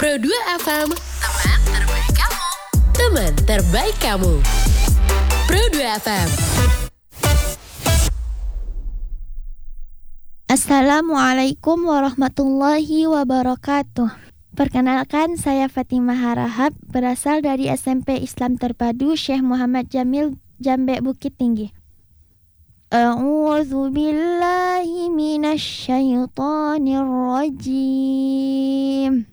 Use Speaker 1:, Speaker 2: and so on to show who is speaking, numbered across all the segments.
Speaker 1: Pro 2 FM, teman terbaik kamu. Teman terbaik kamu. Pro 2 FM.
Speaker 2: Assalamualaikum warahmatullahi wabarakatuh. Perkenalkan, saya Fatimah Harahap, berasal dari SMP Islam Terpadu Syekh Muhammad Jamil, Jambek Bukit Tinggi. A'udzu billahi minasy syaithanir rajim.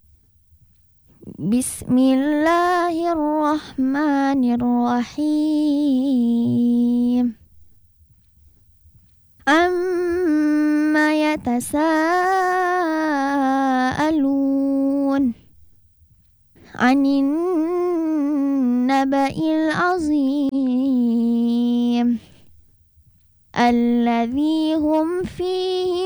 Speaker 2: Bismillahirrahmanirrahim. Amma yatasaalun 'anin naba'il 'azim alladzi hum fihi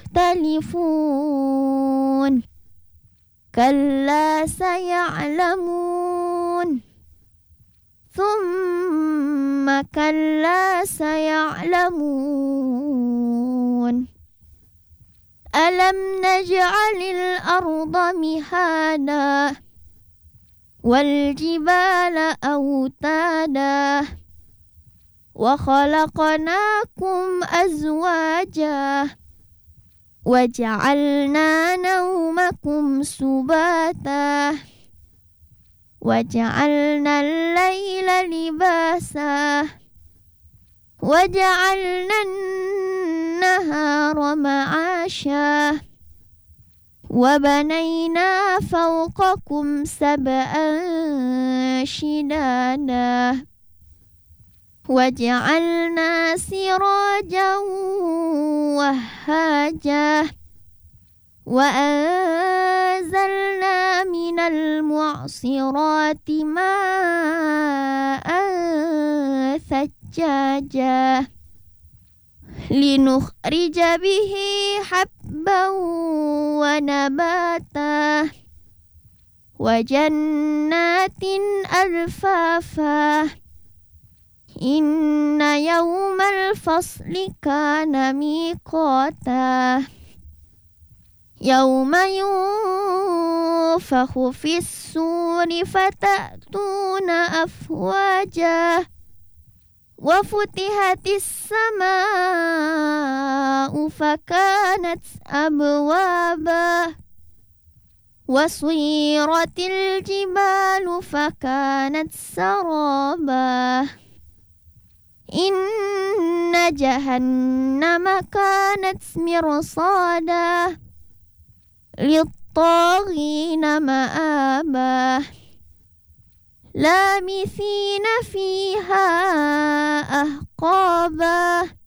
Speaker 2: mukhtalifun. Kalla saya'lamun. Thumma kalla saya'lamun. Alam naj'alil arda mihada wal jibala awtada wa khalaqnakum azwaja wa ja'alna nawmakum subata wa ja'alna al-layla libasa wa ja'alna an-nahara ma'asha wa banayna fawqakum sab'an shidada وَجَعَلْنَا سِرَاجًا وَهَّاجًا وَأَنزَلْنَا مِنَ الْمُعْصِرَاتِ مَاءً ثَجَّاجًا لِنُخْرِجَ بِهِ حَبًّا وَنَبَاتًا وَجَنَّاتٍ أَلْفَافًا Inna yawmal fasli kana miqata Yawma yunfakhu fis-suri fatatuna afwaja Wa futihatis samaa'u fakanat abwaba Wa suyiratil jibalu fakanat saraba Inna jahannama kanat mirsada Lit-taghina ma'aba Lamithina fiha ahqaba